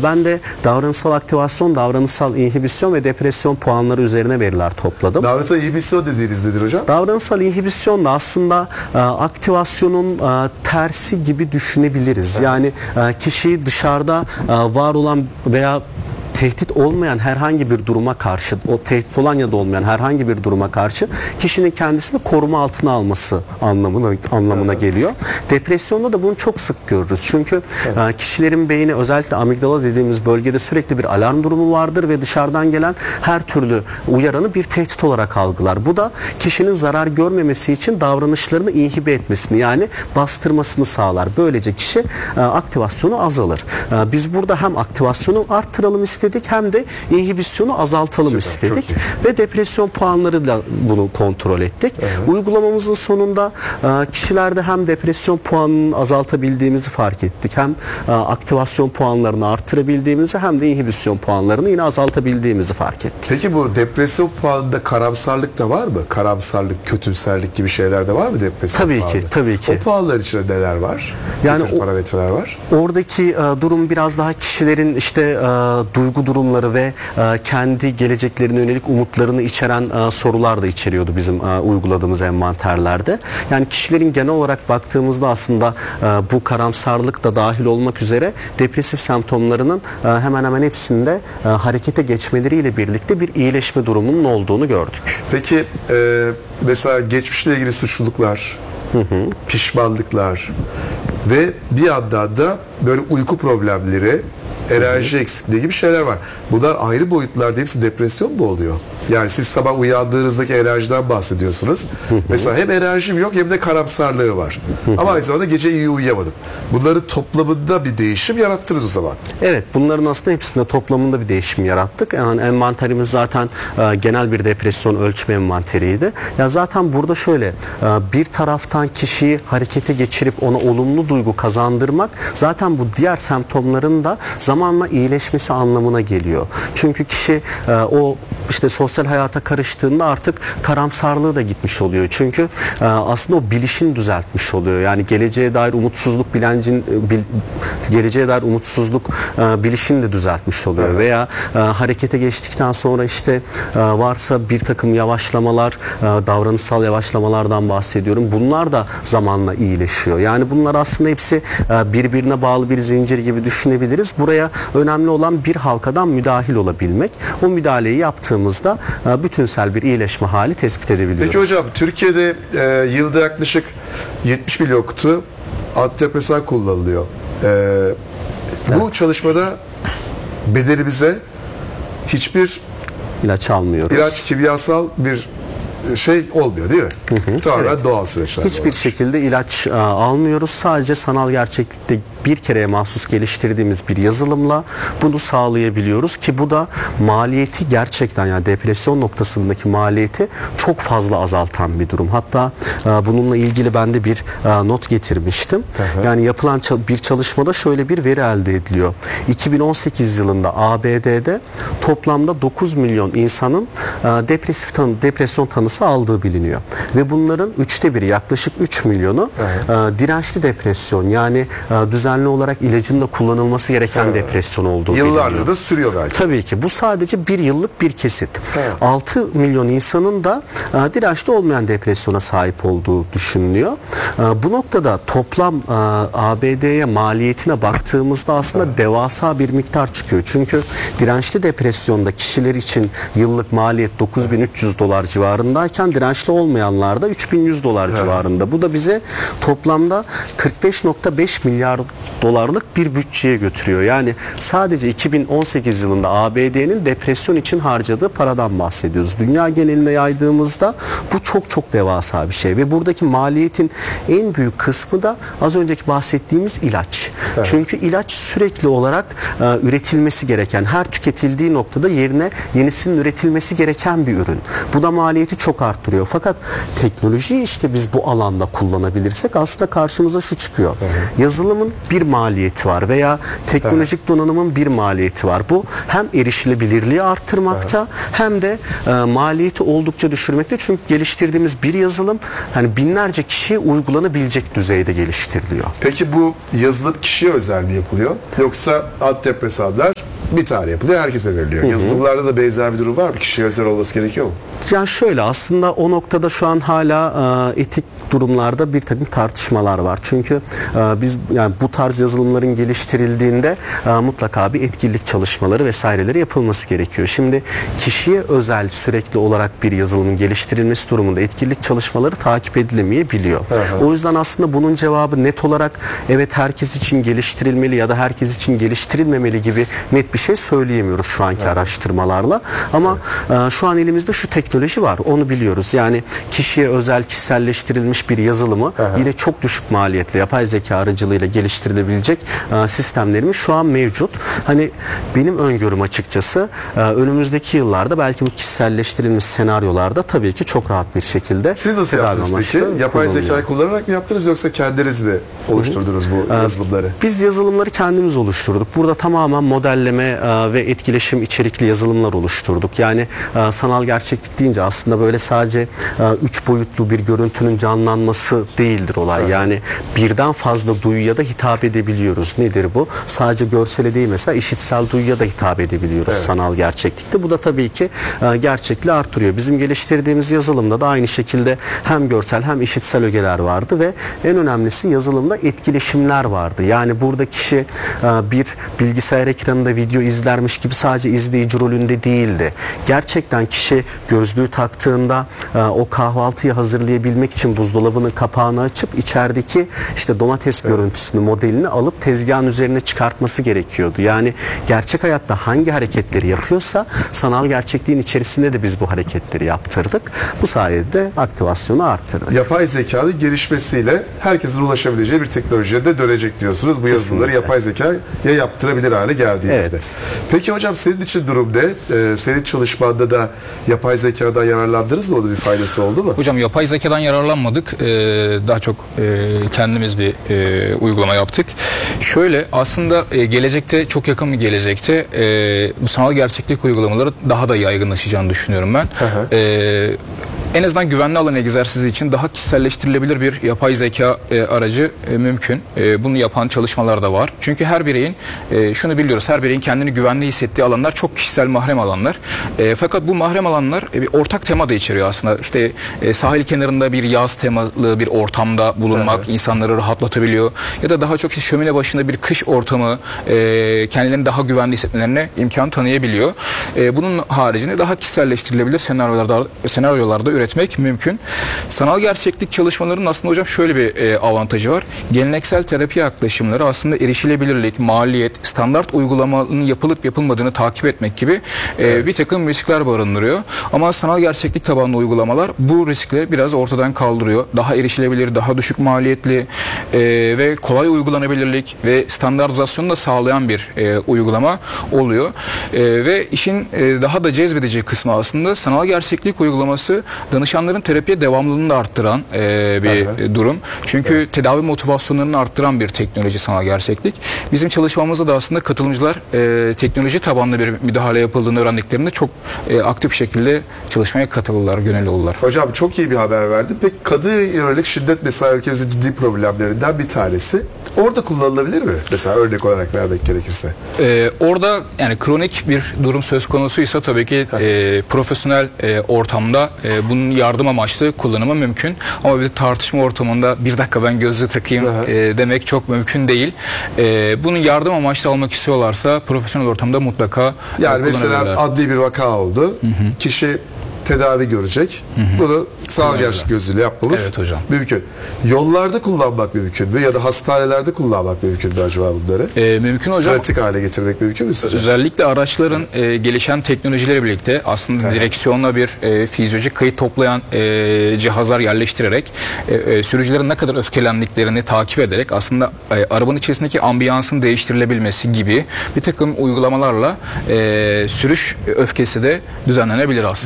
Ben de davranışsal aktivasyon, davranışsal inhibisyon ve depresyon puanları üzerine veriler topladım. Davranışsal inhibisyon dediğiniz nedir hocam? Davranışsal inhibisyon da aslında aktivasyonun tersi gibi düşünebiliriz. Yani kişiyi dışarıda var olan veya tehdit olmayan herhangi bir duruma karşı, o tehdit olan ya da olmayan herhangi bir duruma karşı kişinin kendisini koruma altına alması anlamına geliyor. Depresyonda da bunu çok sık görürüz. Çünkü kişilerin beyni, özellikle amigdala dediğimiz bölgede sürekli bir alarm durumu vardır ve dışarıdan gelen her türlü uyaranı bir tehdit olarak algılar. Bu da kişinin zarar görmemesi için davranışlarını inhibe etmesini, yani bastırmasını sağlar. Böylece kişi aktivasyonu azalır. Biz burada hem aktivasyonu arttıralım istedik, hem de inhibisyonu azaltalım istedik ve depresyon puanlarıyla bunu kontrol ettik. Uygulamamızın sonunda kişilerde hem depresyon puanını azaltabildiğimizi fark ettik, hem aktivasyon puanlarını arttırabildiğimizi, hem de inhibisyon puanlarını yine azaltabildiğimizi fark ettik. Peki bu depresyon puanında karamsarlık da var mı? Karamsarlık, kötümserlik gibi şeyler de var mı depresyon Tabii puanında? ki, tabii ki. O puanlar içinde neler var? Yani ne tür parametreler var? Oradaki durum biraz daha kişilerin işte duygu durumları ve kendi geleceklerine yönelik umutlarını içeren sorular da içeriyordu bizim uyguladığımız envanterlerde. Yani kişilerin genel olarak baktığımızda aslında bu karamsarlık da dahil olmak üzere depresif semptomlarının hemen hemen hepsinde harekete geçmeleriyle birlikte bir iyileşme durumunun olduğunu gördük. Peki mesela geçmişle ilgili suçluluklar, pişmanlıklar ve bir yandan da böyle uyku problemleri, enerji eksikliği gibi şeyler var. Bunlar ayrı boyutlarda, hepsi depresyon mu oluyor? Yani siz sabah uyandığınızdaki enerjiden bahsediyorsunuz. Mesela hem enerjim yok hem de karamsarlığı var. Ama aynı zamanda gece iyi uyuyamadım. Bunların toplamında bir değişim yarattınız o zaman. Evet, bunların aslında hepsinde toplamında bir değişim yarattık. Yani envanterimiz zaten genel bir depresyon ölçme envanteriydi. Ya zaten burada şöyle, bir taraftan kişiyi harekete geçirip ona olumlu duygu kazandırmak zaten bu diğer semptomların da zamanla iyileşmesi anlamına geliyor. Çünkü kişi o işte sosyal hayata karıştığında artık karamsarlığı da gitmiş oluyor. Çünkü aslında o bilişini düzeltmiş oluyor. Yani geleceğe dair umutsuzluk bilişini de düzeltmiş oluyor. Evet. Veya harekete geçtikten sonra işte varsa bir takım yavaşlamalar, davranışsal yavaşlamalardan bahsediyorum. Bunlar da zamanla iyileşiyor. Yani bunlar aslında hepsi birbirine bağlı bir zincir gibi düşünebiliriz. Buraya önemli olan bir halkadan müdahil olabilmek. O müdahaleyi yaptığımızda bütünsel bir iyileşme hali tespit edebiliyoruz. Peki hocam, Türkiye'de yılda yaklaşık 70 milyon kutu antidepresan kullanılıyor. Bu çalışmada bedenimize hiçbir ilaç almıyoruz. İlaç, kimyasal bir şey olmuyor değil mi? Tamamen doğal süreçler. Hiçbir şekilde ilaç almıyoruz. Sadece sanal gerçeklikte bir kereye mahsus geliştirdiğimiz bir yazılımla bunu sağlayabiliyoruz ki bu da maliyeti gerçekten, yani depresyon noktasındaki maliyeti çok fazla azaltan bir durum. Hatta bununla ilgili ben de bir not getirmiştim. Yani yapılan bir çalışmada şöyle bir veri elde ediliyor. 2018 yılında ABD'de toplamda 9 milyon insanın depresyon tanısı aldığı biliniyor. Ve bunların 1/3, yaklaşık 3 milyonu dirençli depresyon, yani düzenli olarak ilacın da kullanılması gereken depresyon olduğu yıllardır biliniyor. da sürüyor belki. Tabii ki. Bu sadece bir yıllık bir kesit. 6 milyon insanın da dirençli olmayan depresyona sahip olduğu düşünülüyor. Bu noktada toplam ABD'ye maliyetine baktığımızda aslında devasa bir miktar çıkıyor. Çünkü dirençli depresyonda kişiler için yıllık maliyet $9.300 civarındayken dirençli olmayanlarda $3.100 civarında. Bu da bize toplamda 45.5 milyar dolarlık bir bütçeye götürüyor. Yani sadece 2018 yılında ABD'nin depresyon için harcadığı paradan bahsediyoruz. Dünya geneline yaydığımızda bu çok çok devasa bir şey ve buradaki maliyetin en büyük kısmı da az önceki bahsettiğimiz ilaç. Evet. Çünkü ilaç sürekli olarak üretilmesi gereken, her tüketildiği noktada yerine yenisinin üretilmesi gereken bir ürün. Bu da maliyeti çok arttırıyor. Fakat teknolojiyi işte biz bu alanda kullanabilirsek aslında karşımıza şu çıkıyor. Evet. Yazılımın bir maliyeti var veya teknolojik donanımın bir maliyeti var. Bu hem erişilebilirliği arttırmakta hem de maliyeti oldukça düşürmekte. Çünkü geliştirdiğimiz bir yazılım hani binlerce kişiye uygulanabilecek düzeyde geliştiriliyor. Peki bu yazılım kişiye özel mi yapılıyor? Yoksa Antep hesaplar bir tane yapılıyor, herkese veriliyor. Yazılımlarda da benzer bir durum var mı? Kişiye özel olması gerekiyor mu? Yani şöyle, aslında o noktada şu an hala etik durumlarda bir takım tartışmalar var. Çünkü biz yani bu tarz yazılımların geliştirildiğinde mutlaka bir etkinlik çalışmaları vesaireleri yapılması gerekiyor. Şimdi kişiye özel sürekli olarak bir yazılımın geliştirilmesi durumunda etkinlik çalışmaları takip edilemeyebiliyor. O yüzden aslında bunun cevabı net olarak evet herkes için geliştirilmeli ya da herkes için geliştirilmemeli gibi net bir şey söyleyemiyoruz şu anki araştırmalarla. Ama şu an elimizde şu teknoloji var. Onu biliyoruz. Yani kişiye özel kişiselleştirilmiş bir yazılımı yine çok düşük maliyetli yapay zeka aracılığıyla geliştirilebilecek sistemlerimiz şu an mevcut. Hani benim öngörüm açıkçası önümüzdeki yıllarda belki bu kişiselleştirilmiş senaryolarda tabii ki çok rahat bir şekilde Siz nasıl yaptınız peki? Yapay zekayı kullanarak mı yaptınız yoksa kendiniz mi oluşturdunuz bu yazılımları? Biz yazılımları kendimiz oluşturduk. Burada tamamen modelleme ve etkileşim içerikli yazılımlar oluşturduk. Yani sanal gerçeklik deyince aslında böyle sadece 3 boyutlu bir görüntünün canlanması değildir olay. Yani birden fazla duyuya da hitap edebiliyoruz. Nedir bu? Sadece görsele değil, mesela işitsel duyuya da hitap edebiliyoruz sanal gerçeklikte. Bu da tabii ki gerçekliği artırıyor. Bizim geliştirdiğimiz yazılımda da aynı şekilde hem görsel hem işitsel ögeler vardı ve en önemlisi yazılımda etkileşimler vardı. Yani burada kişi bir bilgisayar ekranında video izlermiş gibi sadece izleyici rolünde değildi. Gerçekten kişi gözlüğü taktığında o kahvaltıyı hazırlayabilmek için buzdolabının kapağını açıp içerideki işte domates görüntüsünü, modelini alıp tezgahın üzerine çıkartması gerekiyordu. Yani gerçek hayatta hangi hareketleri yapıyorsa sanal gerçekliğin içerisinde de biz bu hareketleri yaptırdık. Bu sayede aktivasyonu arttırdık. Yapay zekanın gelişmesiyle herkesin ulaşabileceği bir teknolojiye de dönecek diyorsunuz. Bu yazılımları yapay zekaya yaptırabilir hale geldiğinizde. Evet. Peki hocam, senin için durum ne? Senin çalışmanda da yapay zekadan yararlandınız mı? Onun bir faydası oldu mu? Hocam yapay zekadan yararlanmadık. Daha çok kendimiz bir uygulama yaptık. Şöyle, aslında gelecekte, çok yakın bir gelecekte bu sanal gerçeklik uygulamaları daha da yaygınlaşacağını düşünüyorum ben. En azından güvenli alan egzersizi için daha kişiselleştirilebilir bir yapay zeka aracı mümkün. Bunu yapan çalışmalar da var. Çünkü her bireyin, şunu biliyoruz, her bireyin kendini güvenli hissettiği alanlar çok kişisel, mahrem alanlar. Fakat bu mahrem alanlar bir ortak tema da içeriyor aslında. İşte sahil kenarında bir yaz temalı bir ortamda bulunmak insanları rahatlatabiliyor. Ya da daha çok şömine başında bir kış ortamı kendilerini daha güvenli hissetmelerine imkan tanıyabiliyor. Bunun haricinde daha kişiselleştirilebilir senaryolarda üretmek mümkün. Sanal gerçeklik çalışmalarının aslında hocam şöyle bir avantajı var. Geleneksel terapi yaklaşımları aslında erişilebilirlik, maliyet, standart uygulamanın yapılıp yapılmadığını takip etmek gibi bir takım riskler barındırıyor. Ama sanal gerçeklik tabanlı uygulamalar bu riskleri biraz ortadan kaldırıyor. Daha erişilebilir, daha düşük maliyetli ve kolay uygulanabilirlik ve standartizasyonu da sağlayan bir uygulama oluyor. Ve işin daha da cezbedici kısmı aslında sanal gerçeklik uygulaması danışanların terapiye devamlılığını da arttıran bir durum. Çünkü tedavi motivasyonlarını arttıran bir teknoloji sanal gerçeklik. Bizim çalışmamızda da aslında katılımcılar teknoloji tabanlı bir müdahale yapıldığını öğrendiklerinde çok aktif bir şekilde çalışmaya katılırlar, gönüllü olurlar. Hocam çok iyi bir haber verdim. Peki kadına yönelik şiddet mesela ülkemizin ciddi problemlerinden bir tanesi. Orada kullanılabilir mi? Mesela örnek olarak vermek gerekirse. Orada yani kronik bir durum söz konusuysa tabii ki profesyonel ortamda bunun yardım amaçlı kullanımı mümkün. Ama bir tartışma ortamında bir dakika ben gözlüğü takayım demek çok mümkün değil. Bunun yardım amaçlı almak istiyorlarsa profesyonel ortamda mutlaka yani mesela adli bir vaka oldu. Kişi tedavi görecek. Bunu sanal gerçeklik gözüyle yapmamız mümkün. Yollarda kullanmak mümkün mü? Ya da hastanelerde kullanmak mümkün mü acaba bunları? Mümkün hocam. Pratik hale getirmek mümkün mü sizce? Özellikle araçların gelişen teknolojilerle birlikte aslında direksiyonla bir fizyolojik kayıt toplayan cihazlar yerleştirerek sürücülerin ne kadar öfkelendiklerini takip ederek aslında arabanın içerisindeki ambiyansın değiştirilebilmesi gibi bir takım uygulamalarla sürüş öfkesi de düzenlenebilir aslında. Normal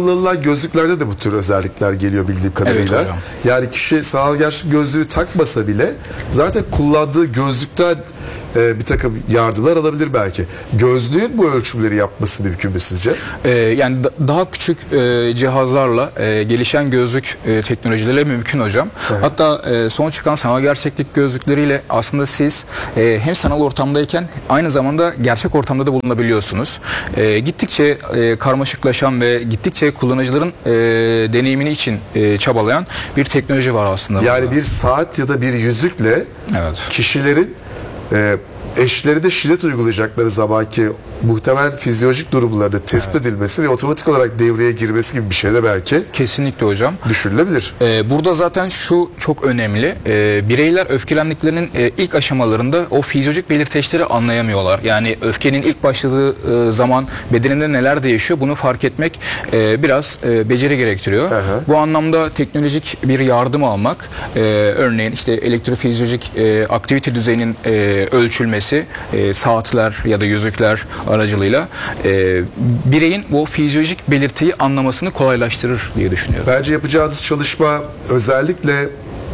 kullanılan gözlüklerde de bu tür özellikler geliyor bildiğim kadarıyla. hocam. Yani kişi sanal gerçeklik gözlüğü takmasa bile zaten kullandığı gözlükten bir takım yardımlar alabilir belki. Gözlüğün bu ölçümleri yapması mümkün mü sizce? Yani daha küçük cihazlarla gelişen gözlük teknolojileriyle mümkün hocam. Evet. Hatta son çıkan sanal gerçeklik gözlükleriyle aslında siz hem sanal ortamdayken aynı zamanda gerçek ortamda da bulunabiliyorsunuz. Gittikçe karmaşıklaşan ve gittikçe kullanıcıların deneyimini için çabalayan bir teknoloji var aslında. Yani burada. bir saat ya da bir yüzükle Evet. kişilerin eşleri de şiddet uygulayacakları zamanki muhtemel fizyolojik durumlarını tespit edilmesi ve otomatik olarak devreye girmesi gibi bir şey de belki Kesinlikle hocam. düşünülebilir. Burada zaten şu çok önemli. Bireyler öfkelendiklerinin ilk aşamalarında o fizyolojik belirteçleri anlayamıyorlar. Yani öfkenin ilk başladığı zaman bedeninde neler değişiyor bunu fark etmek biraz beceri gerektiriyor. Aha. Bu anlamda teknolojik bir yardım almak, örneğin işte elektrofizyolojik aktivite düzeyinin ölçülmesi, saatler ya da yüzükler aracılığıyla bireyin bu fizyolojik belirtiyi anlamasını kolaylaştırır diye düşünüyorum. Bence yapacağınız çalışma özellikle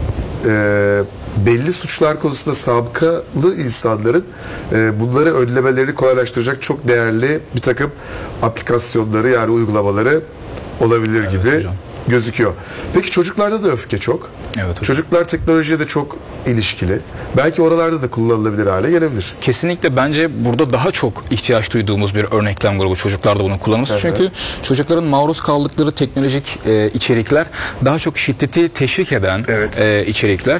belli suçlar konusunda sabıkalı insanların bunları önlemelerini kolaylaştıracak çok değerli bir takım aplikasyonları yani uygulamaları olabilir gibi hocam. gözüküyor. Peki çocuklarda da öfke çok. Evet hocam. Çocuklar teknolojiye de çok ilişkili. Belki oralarda da kullanılabilir hale gelebilir. Kesinlikle bence burada daha çok ihtiyaç duyduğumuz bir örneklem grubu çocuklarda bunun kullanılması. Evet. Çünkü çocukların maruz kaldıkları teknolojik içerikler daha çok şiddeti teşvik eden Evet. içerikler.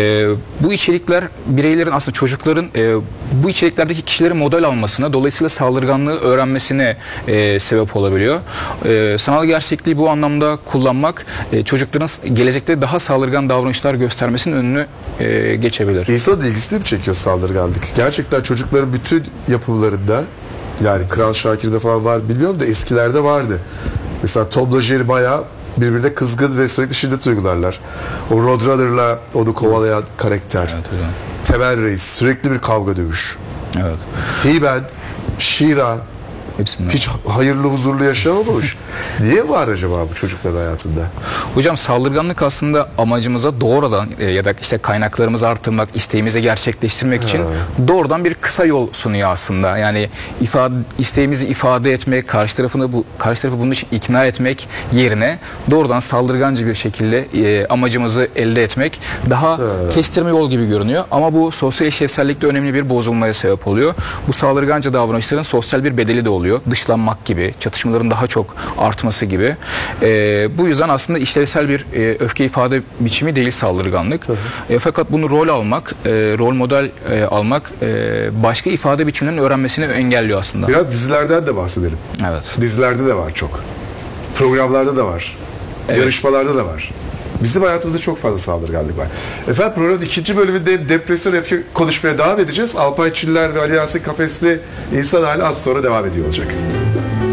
Bu içerikler bireylerin aslında çocukların bu içeriklerdeki kişilerin model almasına dolayısıyla saldırganlığı öğrenmesine sebep olabiliyor. Sanal gerçekliği bu anlamda kullanmak çocukların gelecekte daha saldırgan davranışlar göstermesinin önünü geçebilir. İnsanın ilgisini mi çekiyor saldırganlık? Gerçekten çocukların bütün yapımlarında yani Kral Şakir'de falan var bilmiyorum da eskilerde vardı. Mesela Tom'la Jerry bayağı birbirine kızgın ve sürekli şiddet uygularlar. O Roadrunner'la onu kovalayan karakter. Evet hocam. Temel Reis sürekli bir kavga dövüş. Evet. He-Man, She-Ra Hepsinden. hiç hayırlı huzurlu yaşamamış. Niye var acaba bu çocukların hayatında? Hocam saldırganlık aslında amacımıza doğrudan ya da işte kaynaklarımızı artırmak, isteğimizi gerçekleştirmek için doğrudan bir kısa yol sunuyor aslında. Yani isteğimizi ifade etmek, karşı tarafı bunun için ikna etmek yerine doğrudan saldırganca bir şekilde amacımızı elde etmek daha kestirme yol gibi görünüyor. Ama bu sosyal eşcinsellikte önemli bir bozulmaya sebep oluyor. Bu saldırganca davranışların sosyal bir bedeli de oluyor. Dışlanmak gibi, çatışmaların daha çok artması gibi. Bu yüzden aslında işlevsel bir öfke ifade biçimi değil saldırganlık. Fakat bunu rol almak, rol model almak başka ifade biçimlerinin öğrenmesini engelliyor aslında. Biraz dizilerden de bahsedelim. Evet. Dizilerde de var çok. Programlarda da var. Yarışmalarda da var. Bizim hayatımızda çok fazla saldırganlık var. Efendim programın ikinci bölümünde depresyon öfke konuşmaya devam edeceğiz. Alpay Çiller ve Ali Yasin Kafesli İnsan Hali az sonra devam ediyor olacak.